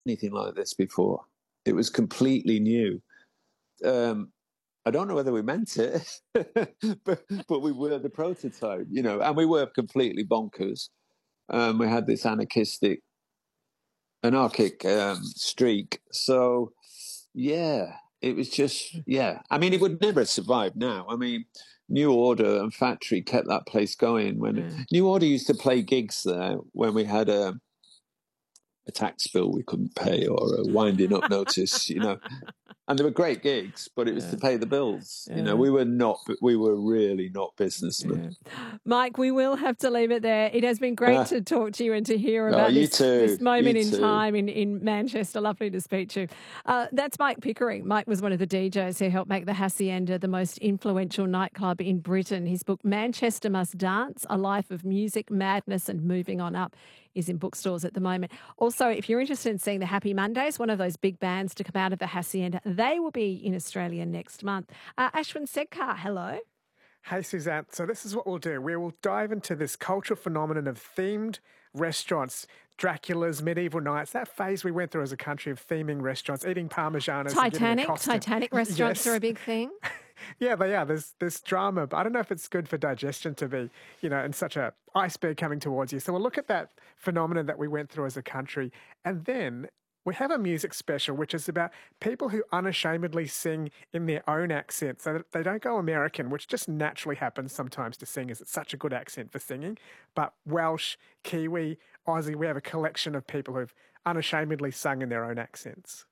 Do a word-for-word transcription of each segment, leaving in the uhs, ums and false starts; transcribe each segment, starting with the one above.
anything like this before. It was completely new. Um, I don't know whether we meant it, but, but we were the prototype, you know, and we were completely bonkers. Um, we had this anarchistic, anarchic um, streak. So, yeah, it was just, yeah. I mean, it would never survive now. I mean, New Order and Factory kept that place going. When mm. New Order used to play gigs there when we had a, a tax bill we couldn't pay or a winding up notice, you know. And they were great gigs, but it was yeah. to pay the bills. Yeah. You know, we were not, we were really not businessmen. Yeah. Mike, we will have to leave it there. It has been great uh, to talk to you and to hear about oh, this, this moment you in too. time in, in Manchester. Lovely to speak to you. Uh, that's Mike Pickering. Mike was one of the D Js who helped make the Hacienda the most influential nightclub in Britain. His book, Manchester Must Dance, A Life of Music, Madness and Moving On Up, is in bookstores at the moment. Also, if you're interested in seeing the Happy Mondays, one of those big bands to come out of the Hacienda, they will be in Australia next month. Uh, Ashwin Sedkar, hello. Hey, Suzanne. So this is what we'll do. We will dive into this cultural phenomenon of themed restaurants, Dracula's, medieval nights, that phase we went through as a country of theming restaurants, eating Parmesanas. Titanic, Titanic restaurants yes. are a big thing. Yeah, they are. There's this drama, but I don't know if it's good for digestion to be, you know, in such a iceberg coming towards you. So we'll look at that phenomenon that we went through as a country. And then we have a music special, which is about people who unashamedly sing in their own accent. So that they don't go American, which just naturally happens sometimes to singers. It's such a good accent for singing. But Welsh, Kiwi, Aussie, we have a collection of people who've unashamedly sung in their own accents.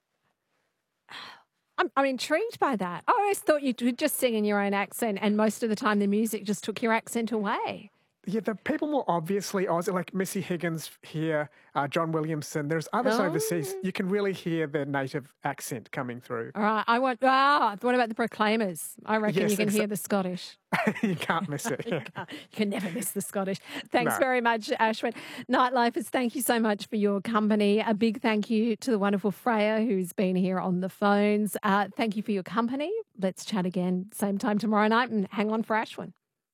I'm, I'm intrigued by that. I always thought you would just sing in your own accent and most of the time the music just took your accent away. Yeah, the people more obviously Aussie, like Missy Higgins here, uh, John Williamson. There's others oh. overseas. You can really hear their native accent coming through. All right. I want, ah, what about the Proclaimers? I reckon yes, you can exa- hear the Scottish. You can't miss it. you, can't, you can never miss the Scottish. Thanks no. very much, Ashwin. Nightlifers, thank you so much for your company. A big thank you to the wonderful Freya who's been here on the phones. Uh, thank you for your company. Let's chat again same time tomorrow night and hang on for Ashwin.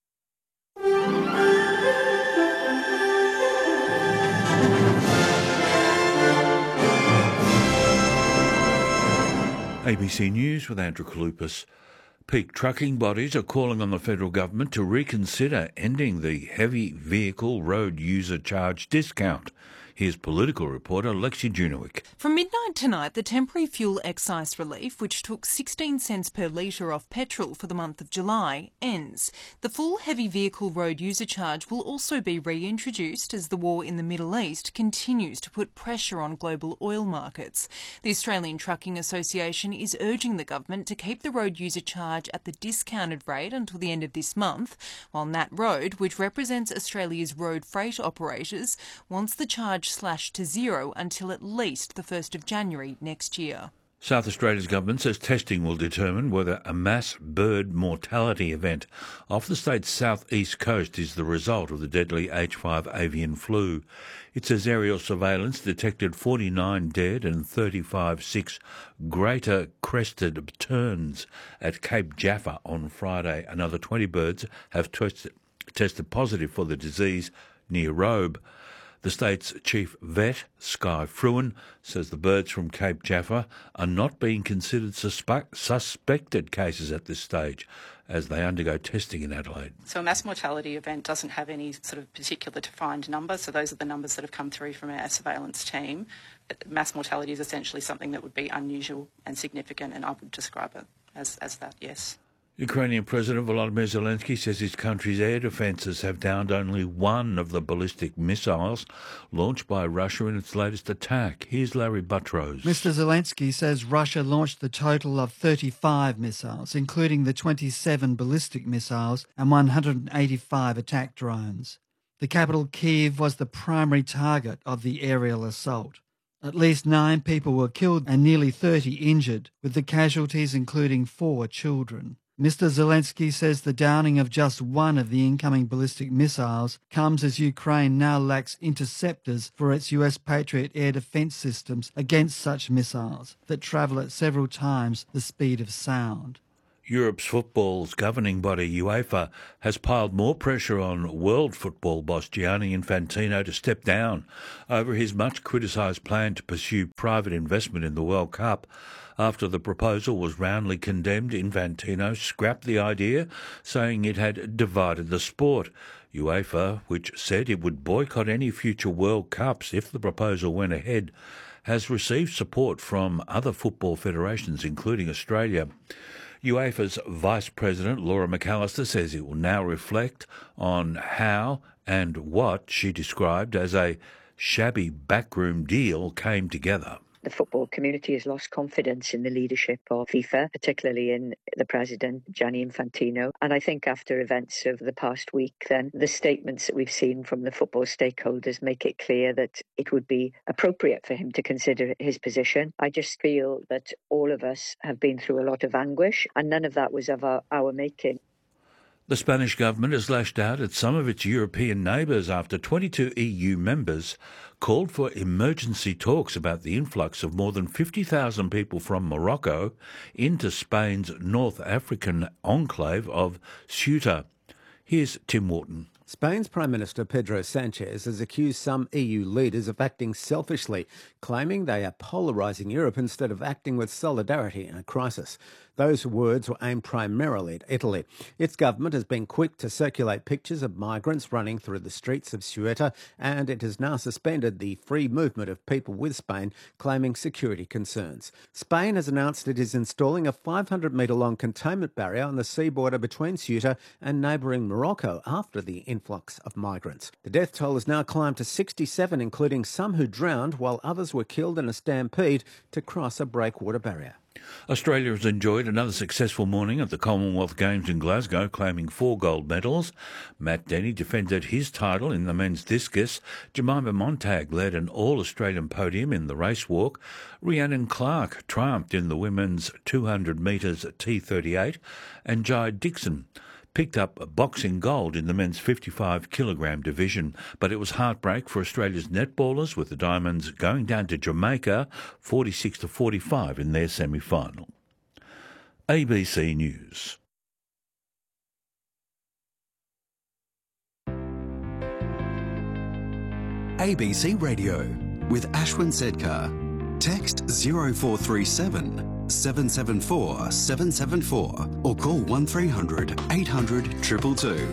A B C News with Andrew Kalupas. Peak trucking bodies are calling on the federal government to reconsider ending the heavy vehicle road user charge discount. Here's political reporter Lexi Junowick. From midnight tonight, the temporary fuel excise relief, which took sixteen cents per litre off petrol for the month of July, ends. The full heavy vehicle road user charge will also be reintroduced as the war in the Middle East continues to put pressure on global oil markets. The Australian Trucking Association is urging the government to keep the road user charge at the discounted rate until the end of this month, while Nat Road, which represents Australia's road freight operators, wants the charge slashed to zero until at least the first of January next year. South Australia's government says testing will determine whether a mass bird mortality event off the state's southeast coast is the result of the deadly H five avian flu. It says aerial surveillance detected forty-nine dead and thirty-five sick greater crested terns at Cape Jaffa on Friday. Another twenty birds have tested, tested positive for the disease near Robe. The state's chief vet, Sky Fruin, says the birds from Cape Jaffa are not being considered suspect, suspected cases at this stage as they undergo testing in Adelaide. So a mass mortality event doesn't have any sort of particular defined number, so those are the numbers that have come through from our surveillance team. Mass mortality is essentially something that would be unusual and significant, and I would describe it as, as that, yes. Ukrainian President Volodymyr Zelensky says his country's air defences have downed only one of the ballistic missiles launched by Russia in its latest attack. Here's Larry Buttrose. Mister Zelensky says Russia launched a total of thirty-five missiles, including the twenty-seven ballistic missiles and one hundred eighty-five attack drones. The capital, Kyiv, was the primary target of the aerial assault. At least nine people were killed and nearly thirty injured, with the casualties including four children. Mister Zelensky says the downing of just one of the incoming ballistic missiles comes as Ukraine now lacks interceptors for its U S Patriot air defense systems against such missiles that travel at several times the speed of sound. Europe's football's governing body, UEFA, has piled more pressure on world football boss Gianni Infantino to step down over his much criticised plan to pursue private investment in the World Cup. After the proposal was roundly condemned, Infantino scrapped the idea, saying it had divided the sport. UEFA, which said it would boycott any future World Cups if the proposal went ahead, has received support from other football federations, including Australia. UEFA's Vice President, Laura McAllister, says it will now reflect on how and what she described as a shabby backroom deal came together. The football community has lost confidence in the leadership of FIFA, particularly in the president, Gianni Infantino. And I think after events of the past week, then the statements that we've seen from the football stakeholders make it clear that it would be appropriate for him to consider his position. I just feel that all of us have been through a lot of anguish, and none of that was of our, our making. The Spanish government has lashed out at some of its European neighbours after twenty-two E U members called for emergency talks about the influx of more than fifty thousand people from Morocco into Spain's North African enclave of Ceuta. Here's Tim Wharton. Spain's Prime Minister Pedro Sanchez has accused some E U leaders of acting selfishly, claiming they are polarising Europe instead of acting with solidarity in a crisis. Those words were aimed primarily at Italy. Its government has been quick to circulate pictures of migrants running through the streets of Ceuta, and it has now suspended the free movement of people with Spain, claiming security concerns. Spain has announced it is installing a five hundred metre long containment barrier on the sea border between Ceuta and neighbouring Morocco after the influx of migrants. The death toll has now climbed to sixty-seven, including some who drowned, while others were killed in a stampede to cross a breakwater barrier. Australia has enjoyed another successful morning at the Commonwealth Games in Glasgow, claiming four gold medals. Matt Denny defended his title in the men's discus. Jemima Montag led an all-Australian podium in the race walk. Rhiannon Clark triumphed in the women's two hundred metres T thirty-eight. And Jai Dixon picked up boxing gold in the men's fifty-five kilogram division. But it was heartbreak for Australia's netballers, with the Diamonds going down to Jamaica forty-six to forty-five in their semi-final. A B C News. A B C Radio with Ashwin Sedkar. Text zero four three seven, seven seven four, seven seven four or call one three hundred, eight hundred, two two two.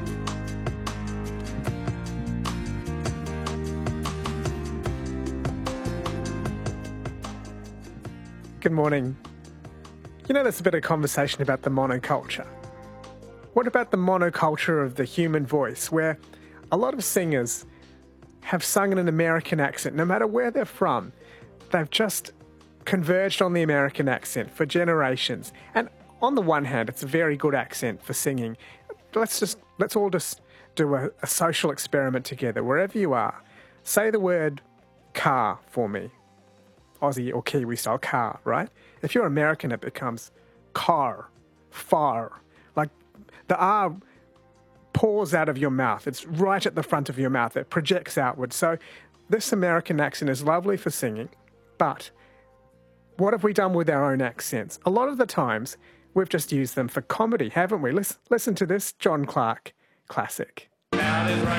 Good morning. You know, there's a bit of conversation about the monoculture. What about the monoculture of the human voice, where a lot of singers have sung in an American accent, no matter where they're from? They've just converged on the American accent for generations. And on the one hand, it's a very good accent for singing. Let's just, let's all just do a, a social experiment together, wherever you are. Say the word car for me. Aussie or Kiwi style, car, right? If you're American, it becomes car, far. Like the R pours out of your mouth. It's right at the front of your mouth. It projects outward. So this American accent is lovely for singing, but what have we done with our own accents? A lot of the times, we've just used them for comedy, haven't we? Listen, listen to this John Clark classic.